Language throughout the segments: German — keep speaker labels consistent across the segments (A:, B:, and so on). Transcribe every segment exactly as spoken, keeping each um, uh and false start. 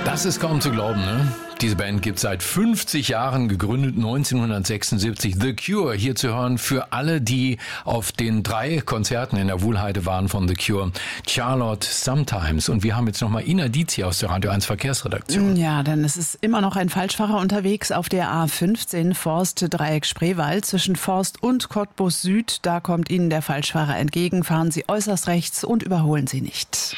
A: Das ist kaum zu glauben, ne? Diese Band gibt seit fünfzig Jahren, gegründet neunzehnhundertsechsundsiebzig. The Cure, hier zu hören für alle, die auf den drei Konzerten in der Wuhlheide waren von The Cure. Charlotte, Sometimes. Und wir haben jetzt nochmal Ina Dietz hier aus der Radio eins Verkehrsredaktion.
B: Ja, denn es ist immer noch ein Falschfahrer unterwegs auf der A fünfzehn Forst-Dreieck Spreewald zwischen Forst und Cottbus Süd. Da kommt Ihnen der Falschfahrer entgegen. Fahren Sie äußerst rechts und überholen Sie nicht.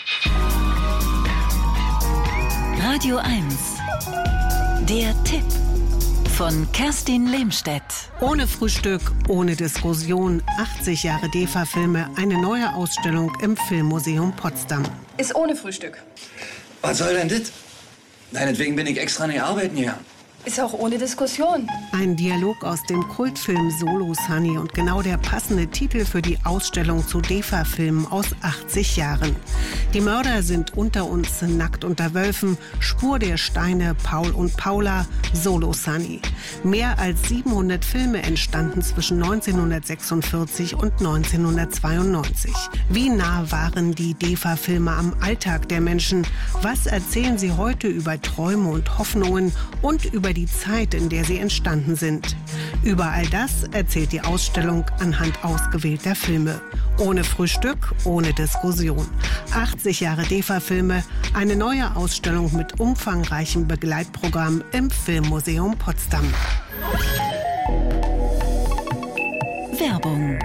C: Radio eins. Der Tipp von Kerstin Lehmstedt.
D: Ohne Frühstück, ohne Diskussion. achtzig Jahre DEFA-Filme, eine neue Ausstellung im Filmmuseum Potsdam.
E: Ist ohne Frühstück.
F: Was soll denn das? Deinetwegen bin ich extra nicht arbeiten hier.
E: Ist auch ohne Diskussion.
D: Ein Dialog aus dem Kultfilm Solo Sunny und genau der passende Titel für die Ausstellung zu DEFA-Filmen aus achtzig Jahren. Die Mörder sind unter uns, nackt unter Wölfen, Spur der Steine, Paul und Paula, Solo Sunny. Mehr als siebenhundert Filme entstanden zwischen neunzehnhundertsechsundvierzig und neunzehnhundertzweiundneunzig. Wie nah waren die DEFA-Filme am Alltag der Menschen? Was erzählen sie heute über Träume und Hoffnungen und über die Zeit, in der sie entstanden sind? Über all das erzählt die Ausstellung anhand ausgewählter Filme. Ohne Frühstück, ohne Diskussion. achtzig Jahre DEFA-Filme, eine neue Ausstellung mit umfangreichem Begleitprogramm im Filmmuseum Potsdam.
C: Werbung.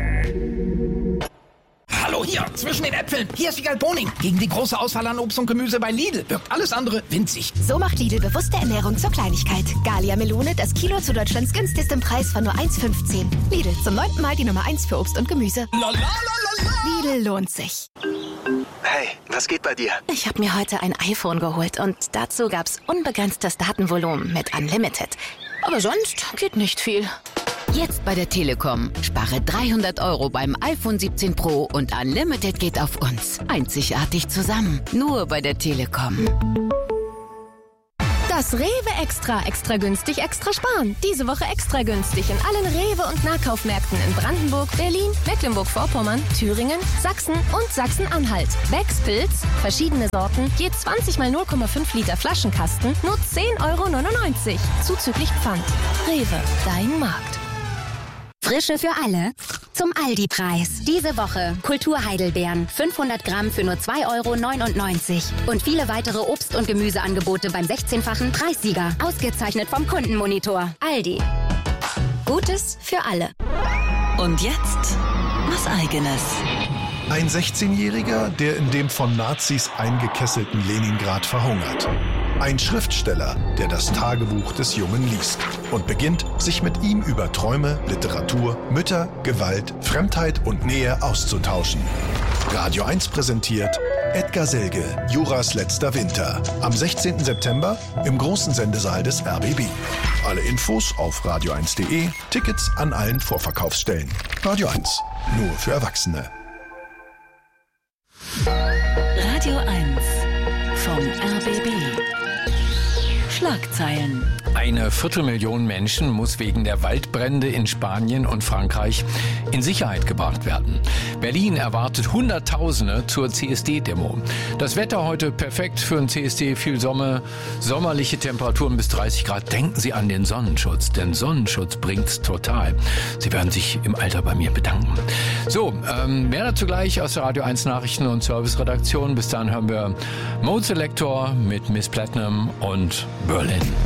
G: Hallo hier, zwischen den Äpfeln. Hier ist Wiegald Boning. Gegen die große Auswahl an Obst und Gemüse bei Lidl wirkt alles andere winzig.
H: So macht Lidl bewusste Ernährung zur Kleinigkeit. Gallia Melone, das Kilo zu Deutschlands günstigstem Preis von nur eins fünfzehn. Lidl, zum neunten Mal die Nummer eins für Obst und Gemüse.
G: La, la, la, la, la.
H: Lidl lohnt sich.
I: Hey, was geht bei dir?
H: Ich habe mir heute ein iPhone geholt und dazu gab's unbegrenztes Datenvolumen mit Unlimited. Aber sonst geht nicht viel.
J: Jetzt bei der Telekom. Spare dreihundert Euro beim iPhone siebzehn Pro und Unlimited geht auf uns. Einzigartig zusammen. Nur bei der Telekom.
K: Das Rewe Extra. Extra günstig, extra sparen. Diese Woche extra günstig in allen Rewe- und Nahkaufmärkten in Brandenburg, Berlin, Mecklenburg-Vorpommern, Thüringen, Sachsen und Sachsen-Anhalt. Becks Pilz, verschiedene Sorten, je zwanzig mal null Komma fünf Liter Flaschenkasten, nur zehn Euro neunundneunzig. Zuzüglich Pfand. Rewe, dein Markt.
L: Frische für alle zum Aldi-Preis. Diese Woche Kultur-Heidelbeeren, fünfhundert Gramm für nur zwei Euro neunundneunzig. Und viele weitere Obst- und Gemüseangebote beim sechzehnfachen Preissieger. Ausgezeichnet vom Kundenmonitor. Aldi. Gutes für alle.
C: Und jetzt was Eigenes.
M: Ein sechzehnjähriger, der in dem von Nazis eingekesselten Leningrad verhungert. Ein Schriftsteller, der das Tagebuch des Jungen liest und beginnt, sich mit ihm über Träume, Literatur, Mütter, Gewalt, Fremdheit und Nähe auszutauschen. Radio eins präsentiert Edgar Selge, Juras letzter Winter. Am sechzehnten September im großen Sendesaal des R B B. Alle Infos auf radio eins punkt de, Tickets an allen Vorverkaufsstellen. Radio eins, nur für Erwachsene.
C: Radio eins vom R B B. Schlagzeilen.
A: Eine Viertelmillion Menschen muss wegen der Waldbrände in Spanien und Frankreich in Sicherheit gebracht werden. Berlin erwartet Hunderttausende zur C S D-Demo. Das Wetter heute perfekt für ein C S D, viel Sommer, sommerliche Temperaturen bis dreißig Grad. Denken Sie an den Sonnenschutz, denn Sonnenschutz bringt's total. Sie werden sich im Alter bei mir bedanken. So, ähm, mehr dazu gleich aus der Radio eins Nachrichten- und Serviceredaktion. Bis dann hören wir Mode Selector mit Miss Platinum und Berlin.